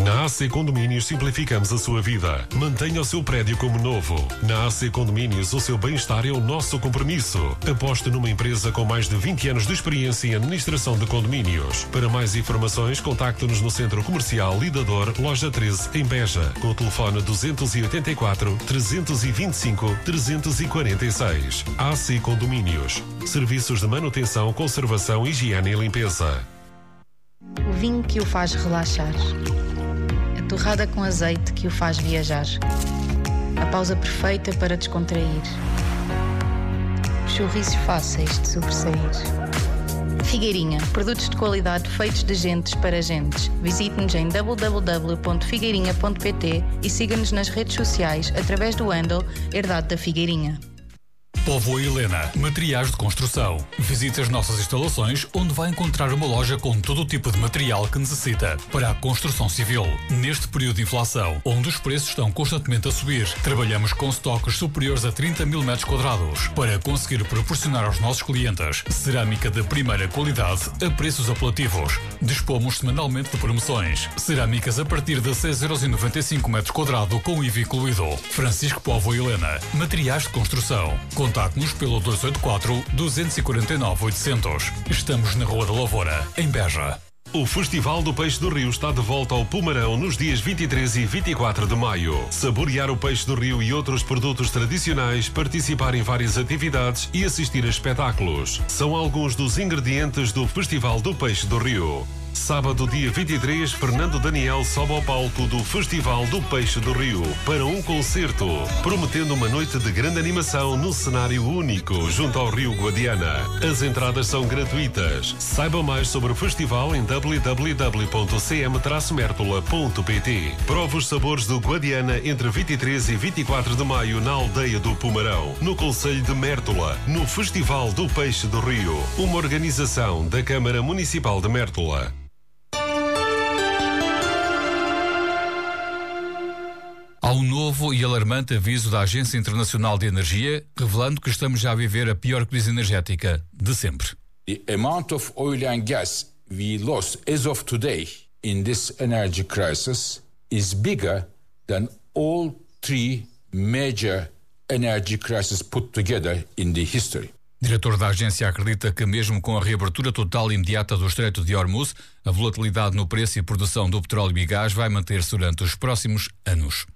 Na AC Condomínios simplificamos a sua vida. Mantenha o seu prédio como novo. Na AC Condomínios, o seu bem-estar é o nosso compromisso. Aposte numa empresa com mais de 20 anos de experiência em administração de condomínios. Para mais informações, contacte-nos no Centro Comercial Lidador, Loja 13, em Beja, com o telefone 284 325 346. AC Condomínios. Serviços de manutenção, conservação, higiene e limpeza. O vinho que o faz relaxar. A torrada com azeite que o faz viajar. A pausa perfeita para descontrair. Os sorrisos fáceis de sobressair. Figueirinha, produtos de qualidade feitos de gentes para gentes. Visite-nos em www.figueirinha.pt e siga-nos nas redes sociais através do handle Herdade da Figueirinha. Póvoa Helena, materiais de construção. Visite as nossas instalações, onde vai encontrar uma loja com todo o tipo de material que necessita para a construção civil. Neste período de inflação, onde os preços estão constantemente a subir, trabalhamos com estoques superiores a 30 mil metros quadrados para conseguir proporcionar aos nossos clientes cerâmica de primeira qualidade a preços apelativos. Dispomos semanalmente de promoções. Cerâmicas a partir de 6,95€ metros quadrado com IVA incluído. Francisco Póvoa Helena, materiais de construção. Contacte-nos pelo 284-249-800. Estamos na Rua da Lavoura, em Beja. O Festival do Peixe do Rio está de volta ao Pumarão nos dias 23 e 24 de maio. Saborear o peixe do rio e outros produtos tradicionais, participar em várias atividades e assistir a espetáculos. São alguns dos ingredientes do Festival do Peixe do Rio. Sábado, dia 23, Fernando Daniel sobe ao palco do Festival do Peixe do Rio para um concerto, prometendo uma noite de grande animação no cenário único, junto ao Rio Guadiana. As entradas são gratuitas. Saiba mais sobre o festival em www.cm-mertola.pt. Prove os sabores do Guadiana entre 23 e 24 de maio na aldeia do Pumarão, no concelho de Mértola, no Festival do Peixe do Rio. Uma organização da Câmara Municipal de Mértola. Há um novo e alarmante aviso da Agência Internacional de Energia, revelando que estamos já a viver a pior crise energética de sempre. The amount of oil and gas we lost as of today in this energy crisis is bigger than all three major energy crises put together in the history. O diretor da agência acredita que mesmo com a reabertura total e imediata do Estreito de Hormuz, a volatilidade no preço e produção do petróleo e gás vai manter-se durante os próximos anos.